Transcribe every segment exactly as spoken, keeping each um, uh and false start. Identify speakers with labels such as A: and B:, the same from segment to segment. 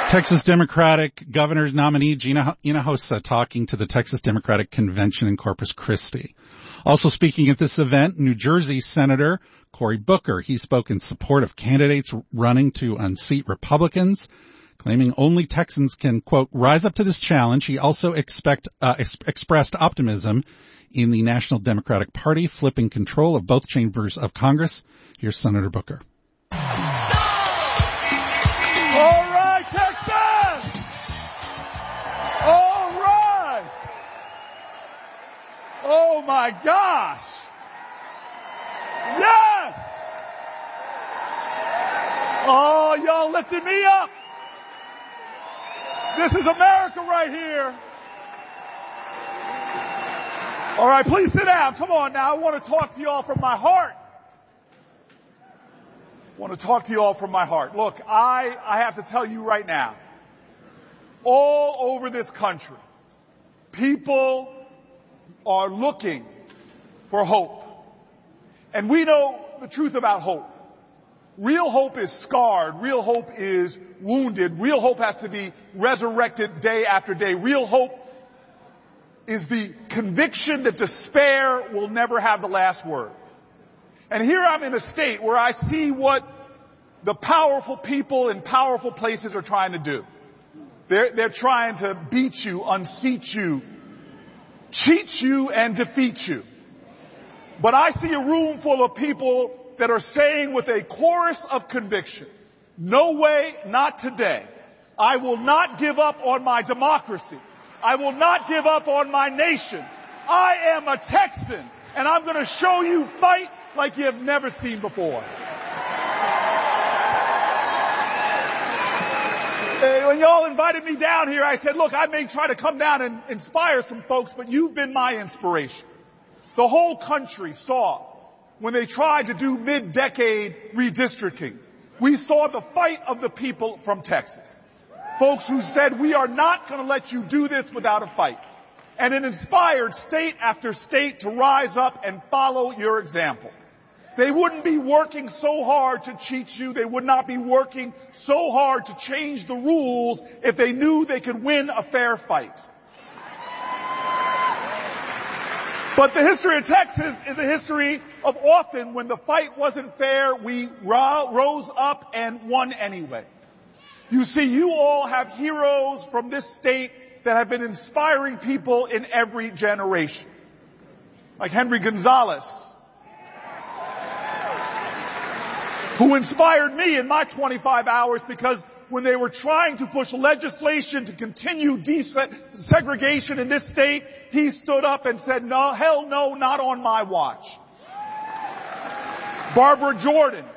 A: Texas Democratic Governor's nominee Gina Hinojosa talking to the Texas Democratic Convention in Corpus Christi. Also speaking at this event, New Jersey Senator Cory Booker. He spoke in support of candidates running to unseat Republicans, claiming only Texans can, quote, rise up to this challenge. He also expect, uh, ex- expressed optimism in the National Democratic Party, flipping control of both chambers of Congress. Here's Senator Booker.
B: All right, Texas! All right! Oh, my gosh! Yes! Oh, y'all lifted me up. This is America right here. All right, please sit down. Come on now. I want to talk to y'all from my heart. I want to talk to y'all from my heart. Look, I, I have to tell you right now, all over this country, people are looking for hope. And we know the truth about hope. Real hope is scarred. Real hope is wounded. Real hope has to be resurrected day after day. Real hope is the conviction that despair will never have the last word. And here I'm in a state where I see what the powerful people in powerful places are trying to do. They're, they're trying to beat you, unseat you, cheat you, and defeat you. But I see a room full of people that are saying with a chorus of conviction, no way, not today. I will not give up on my democracy. I will not give up on my nation. I am a Texan, and I'm going to show you fight like you have never seen before. When y'all invited me down here, I said, look, I may try to come down and inspire some folks, but you've been my inspiration. The whole country saw when they tried to do mid-decade redistricting. We saw the fight of the people from Texas. Folks who said, we are not going to let you do this without a fight. And it inspired state after state to rise up and follow your example. They wouldn't be working so hard to cheat you. They would not be working so hard to change the rules if they knew they could win a fair fight. But the history of Texas is a history of often when the fight wasn't fair, we ro- rose up and won anyway. You see, you all have heroes from this state that have been inspiring people in every generation. Like Henry Gonzalez, who inspired me in my twenty-five hours because when they were trying to push legislation to continue desegregation in this state, he stood up and said, no, hell no, not on my watch. Barbara Jordan.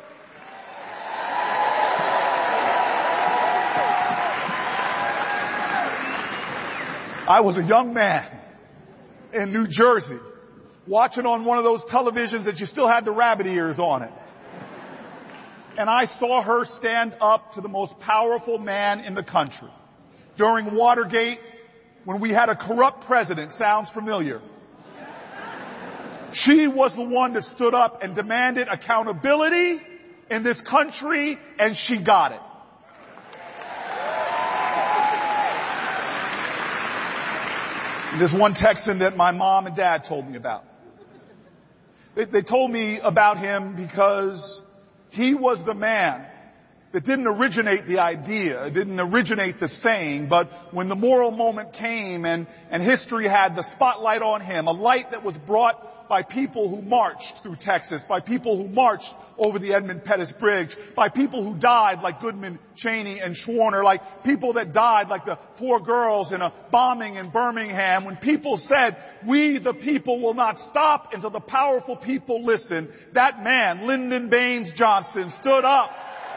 B: I was a young man in New Jersey watching on one of those televisions that you still had the rabbit ears on it. And I saw her stand up to the most powerful man in the country. During Watergate, when we had a corrupt president, sounds familiar. She was the one that stood up and demanded accountability in this country, and she got it. There's one Texan that my mom and dad told me about. They, they told me about him because he was the man that didn't originate the idea, didn't originate the saying, but when the moral moment came and, and history had the spotlight on him, a light that was brought by people who marched through Texas, by people who marched over the Edmund Pettus Bridge, by people who died like Goodman, Cheney, and Schwerner, like people that died like the four girls in a bombing in Birmingham, when people said, we the people will not stop until the powerful people listen, that man, Lyndon Baines Johnson, stood up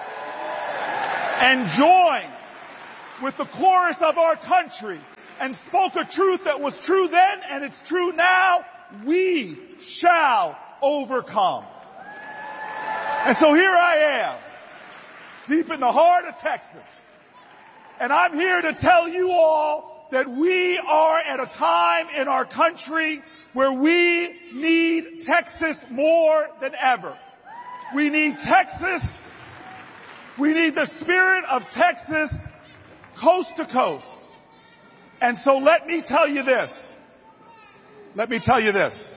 B: and joined with the chorus of our country and spoke a truth that was true then and it's true now. We shall overcome. And so here I am, deep in the heart of Texas. And I'm here to tell you all that we are at a time in our country where we need Texas more than ever. We need Texas. We need the spirit of Texas coast to coast. And so let me tell you this. Let me tell you this.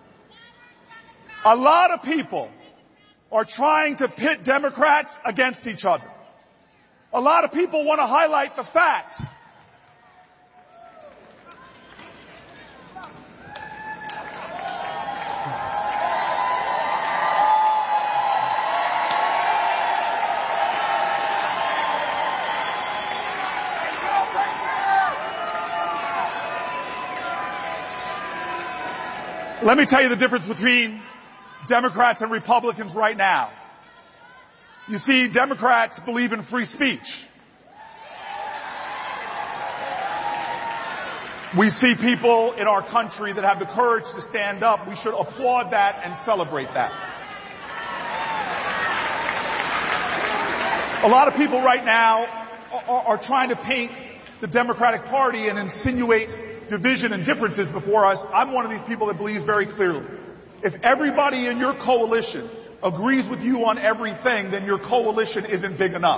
B: A lot of people are trying to pit Democrats against each other. A lot of people want to highlight the fact Let me tell you the difference between Democrats and Republicans right now. You see, Democrats believe in free speech. We see people in our country that have the courage to stand up. We should applaud that and celebrate that. A lot of people right now are, are trying to paint the Democratic Party and insinuate division and differences before us. I'm one of these people that believes very clearly. If everybody in your coalition agrees with you on everything, then your coalition isn't big enough.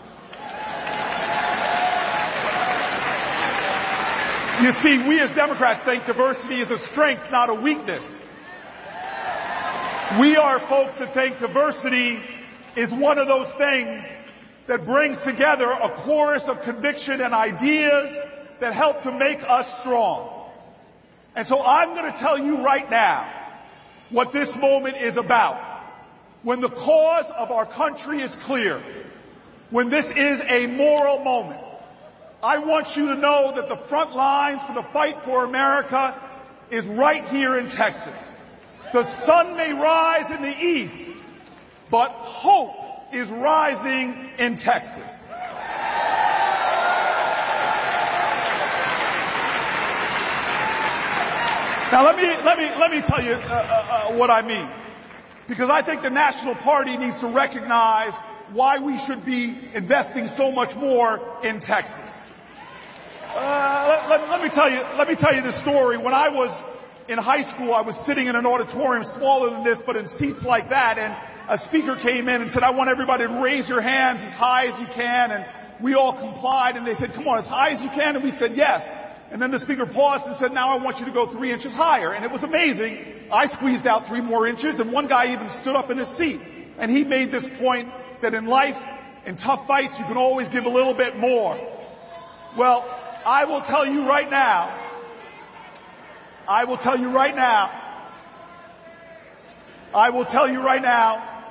B: You see, we as Democrats think diversity is a strength, not a weakness. We are folks that think diversity is one of those things that brings together a chorus of conviction and ideas that help to make us strong. And so I'm going to tell you right now what this moment is about. When the cause of our country is clear, when this is a moral moment, I want you to know that the front lines for the fight for America is right here in Texas. The sun may rise in the east, but hope is rising in Texas. Now let me, let me, let me tell you uh, uh, uh, what I mean. Because I think the National Party needs to recognize why we should be investing so much more in Texas. Uh, let, let, let me tell you, let me tell you this story. When I was in high school, I was sitting in an auditorium smaller than this, but in seats like that, and a speaker came in and said, I want everybody to raise your hands as high as you can, and we all complied, and they said, come on, as high as you can, and we said, yes. And then the speaker paused and said, now I want you to go three inches higher. And it was amazing. I squeezed out three more inches, and one guy even stood up in his seat. And he made this point that in life, in tough fights, you can always give a little bit more. Well, I will tell you right now, I will tell you right now, I will tell you right now,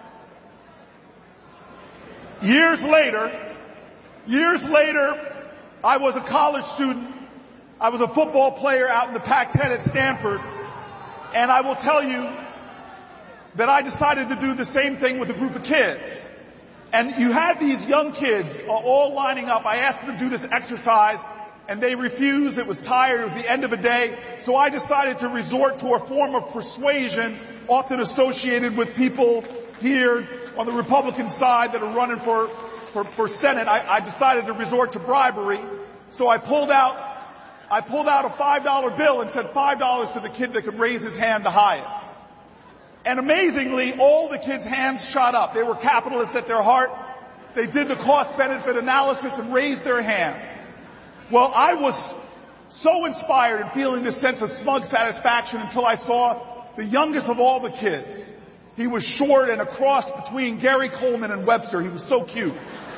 B: years later, years later, I was a college student. I was a football player out in the Pac ten at Stanford, and I will tell you that I decided to do the same thing with a group of kids. And you had these young kids all lining up. I asked them to do this exercise, and they refused. It was tired. It was the end of a day. So I decided to resort to a form of persuasion often associated with people here on the Republican side that are running for, for, for Senate. I, I decided to resort to bribery. So I pulled out I pulled out a five dollar bill and said five dollars to the kid that could raise his hand the highest. And amazingly, all the kids' hands shot up. They were capitalists at their heart. They did the cost-benefit analysis and raised their hands. Well, I was so inspired and feeling this sense of smug satisfaction until I saw the youngest of all the kids. He was short and a cross between Gary Coleman and Webster. He was so cute.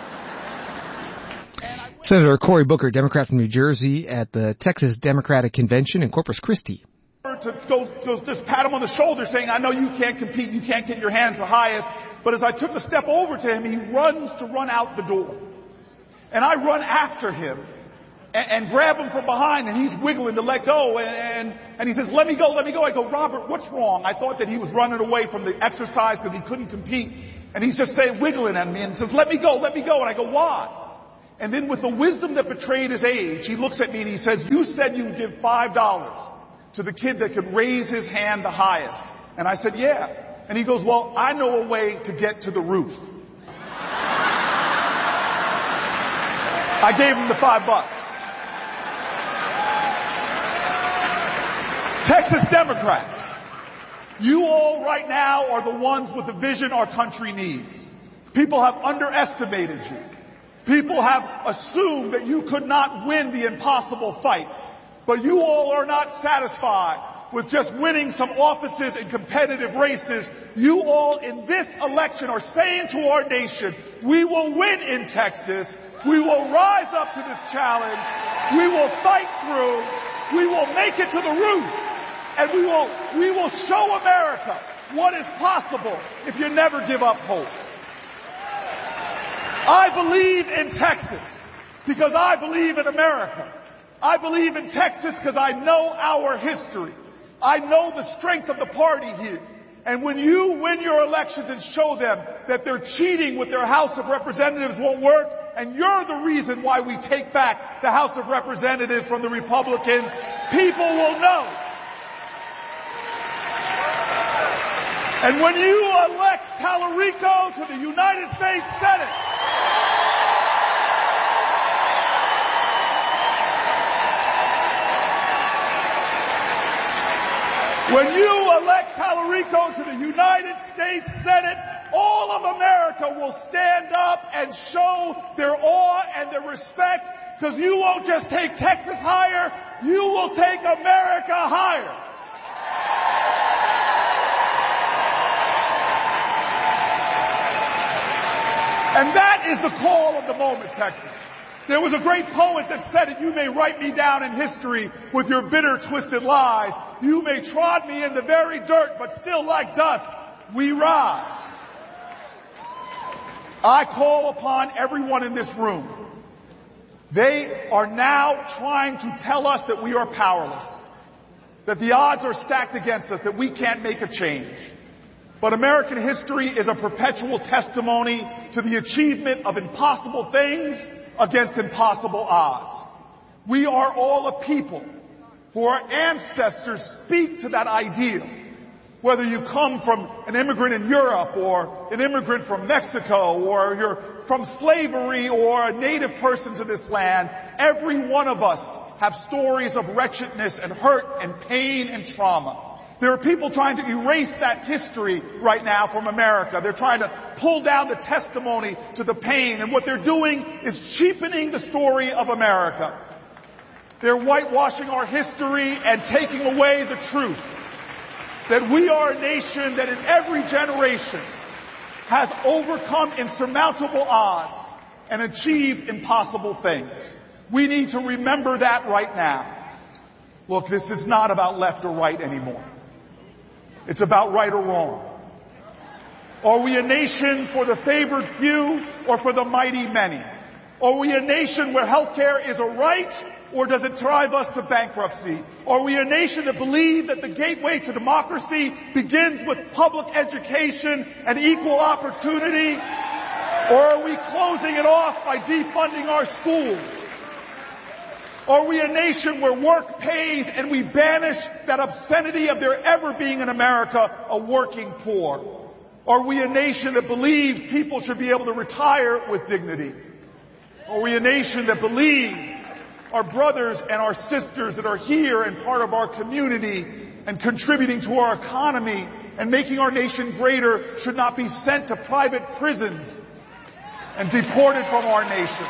C: Senator Cory Booker, Democrat from New Jersey, at the Texas Democratic Convention in Corpus Christi.
B: To go, go just pat him on the shoulder saying, I know you can't compete, you can't get your hands the highest. But as I took a step over to him, he runs to run out the door. And I run after him and, and grab him from behind, and he's wiggling to let go. And, and, and he says, let me go, let me go. I go, Robert, what's wrong? I thought that he was running away from the exercise because he couldn't compete. And he's just saying, wiggling at me and says, let me go, let me go. And I go, why? And then with the wisdom that betrayed his age, he looks at me and he says, you said you would give five dollars to the kid that could raise his hand the highest. And I said, yeah. And he goes, well, I know a way to get to the roof. I gave him the five bucks. Texas Democrats, you all right now are the ones with the vision our country needs. People have underestimated you. People have assumed that you could not win the impossible fight. But you all are not satisfied with just winning some offices in competitive races. You all in this election are saying to our nation, we will win in Texas. We will rise up to this challenge. We will fight through. We will make it to the roof. And we will, we will show America what is possible if you never give up hope. I believe in Texas because I believe in America. I believe in Texas because I know our history. I know the strength of the party here. And when you win your elections and show them that they're cheating with their House of Representatives won't work, and you're the reason why we take back the House of Representatives from the Republicans, people will know. And when you elect Tallarico to the United States Senate, when you elect Tallarico to the United States Senate, all of America will stand up and show their awe and their respect, because you won't just take Texas higher, you will take America higher. And that is the call of the moment, Texas. There was a great poet that said it, you may write me down in history with your bitter, twisted lies. You may trod me in the very dirt, but still like dust, we rise. I call upon everyone in this room. They are now trying to tell us that we are powerless, that the odds are stacked against us, that we can't make a change. But American history is a perpetual testimony to the achievement of impossible things against impossible odds. We are all a people who our ancestors speak to that ideal. Whether you come from an immigrant in Europe or an immigrant from Mexico or you're from slavery or a native person to this land, every one of us have stories of wretchedness and hurt and pain and trauma. There are people trying to erase that history right now from America. They're trying to pull down the testimony to the pain, and what they're doing is cheapening the story of America. They're whitewashing our history and taking away the truth that we are a nation that in every generation has overcome insurmountable odds and achieved impossible things. We need to remember that right now. Look, this is not about left or right anymore. It's about right or wrong. Are we a nation for the favored few or for the mighty many? Are we a nation where health care is a right, or does it drive us to bankruptcy? Are we a nation that believes that the gateway to democracy begins with public education and equal opportunity? Or are we closing it off by defunding our schools? Are we a nation where work pays and we banish that obscenity of there ever being in America a working poor? Are we a nation that believes people should be able to retire with dignity? Are we a nation that believes our brothers and our sisters that are here and part of our community and contributing to our economy and making our nation greater should not be sent to private prisons and deported from our nation?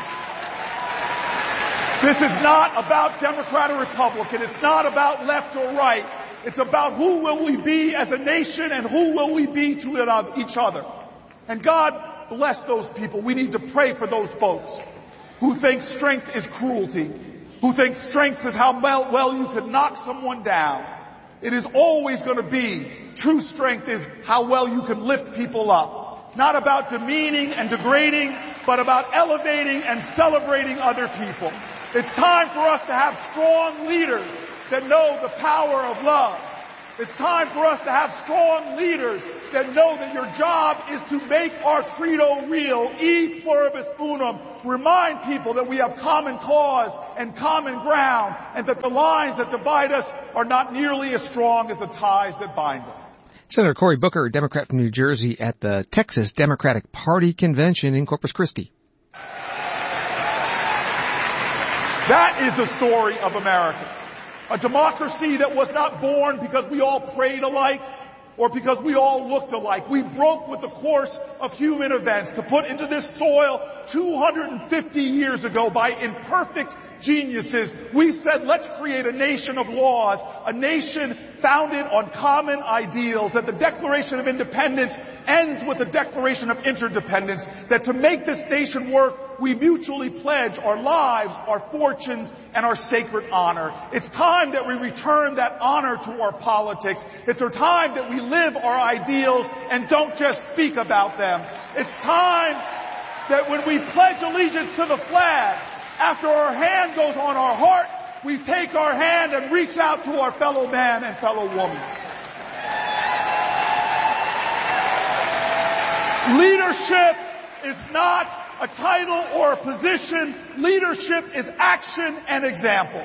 B: This is not about Democrat or Republican. It's not about left or right. It's about who will we be as a nation and who will we be to each other. And God bless those people. We need to pray for those folks who think strength is cruelty, who think strength is how well, well you can knock someone down. It is always going to be, true strength is how well you can lift people up. Not about demeaning and degrading, but about elevating and celebrating other people. It's time for us to have strong leaders that know the power of love. It's time for us to have strong leaders that know that your job is to make our credo real, e pluribus unum, remind people that we have common cause and common ground, and that the lines that divide us are not nearly as strong as the ties that bind us.
C: Senator Cory Booker, Democrat from New Jersey, at the Texas Democratic Party Convention in Corpus Christi.
B: That is the story of America. A democracy that was not born because we all prayed alike, or because we all looked alike. We broke with the course of human events to put into this soil two hundred fifty years ago by imperfect geniuses. We said, let's create a nation of laws, a nation founded on common ideals, that the Declaration of Independence ends with the Declaration of Interdependence, that to make this nation work, we mutually pledge our lives, our fortunes, and our sacred honor. It's time that we return that honor to our politics. It's a time that we live our ideals and don't just speak about them. It's time that when we pledge allegiance to the flag, after our hand goes on our heart, we take our hand and reach out to our fellow man and fellow woman. Leadership is not a title or a position. Leadership is action and example.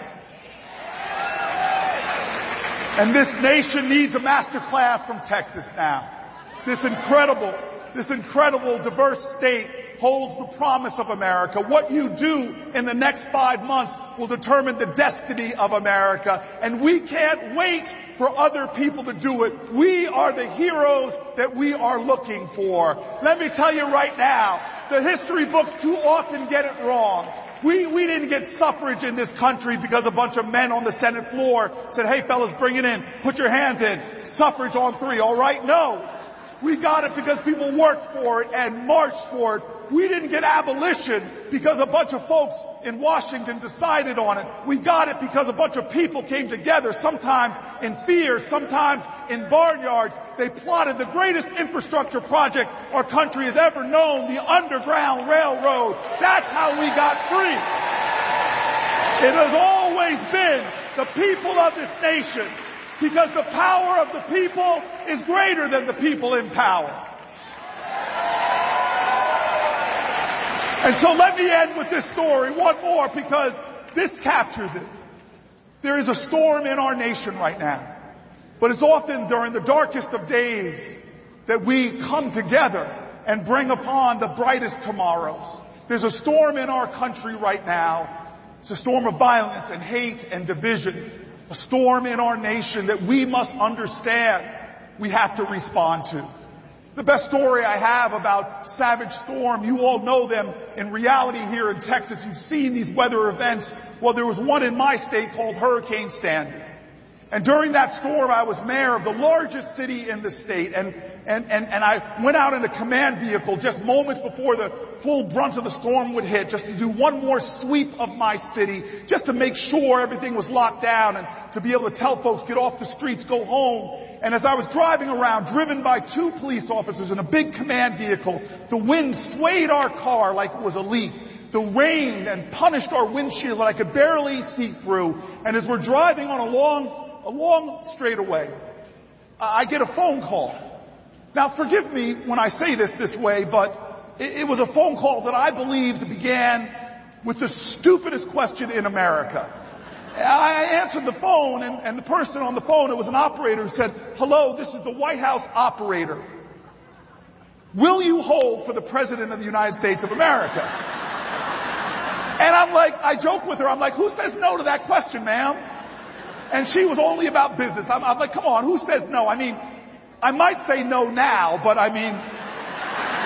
B: And this nation needs a master class from Texas now. This incredible, this incredible diverse state holds the promise of America. What you do in the next five months will determine the destiny of America. And we can't wait for other people to do it. We are the heroes that we are looking for. Let me tell you right now, the history books too often get it wrong. We, we didn't get suffrage in this country because a bunch of men on the Senate floor said, hey fellas, bring it in. Put your hands in. Suffrage on three, all right? No. We got it because people worked for it and marched for it. We didn't get abolition because a bunch of folks in Washington decided on it. We got it because a bunch of people came together, sometimes in fear, sometimes in barnyards. They plotted the greatest infrastructure project our country has ever known, the Underground Railroad. That's how we got free. It has always been the people of this nation, because the power of the people is greater than the people in power. And so let me end with this story, one more, because this captures it. There is a storm in our nation right now. But it's often during the darkest of days that we come together and bring upon the brightest tomorrows. There's a storm in our country right now. It's a storm of violence and hate and division. A storm in our nation that we must understand we have to respond to. The best story I have about Savage Storm, you all know them in reality here in Texas. You've seen these weather events. Well, there was one in my state called Hurricane Sandy. And during that storm, I was mayor of the largest city in the state. And, and, and, and I went out in a command vehicle just moments before the full brunt of the storm would hit, just to do one more sweep of my city, just to make sure everything was locked down and to be able to tell folks, get off the streets, go home. And as I was driving around, driven by two police officers in a big command vehicle, the wind swayed our car like it was a leaf. The rain and punished our windshield that I could barely see through. And as we're driving on a long A long straightaway, I get a phone call. Now forgive me when I say this this way, but it, it was a phone call that I believed began with the stupidest question in America. I answered the phone, and, and the person on the phone, it was an operator, who said, hello, this is the White House operator. Will you hold for the President of the United States of America? And I'm like, I joke with her, I'm like, who says no to that question, ma'am? And she was only about business. I'm, I'm like, come on, who says no? I mean, I might say no now, but I mean,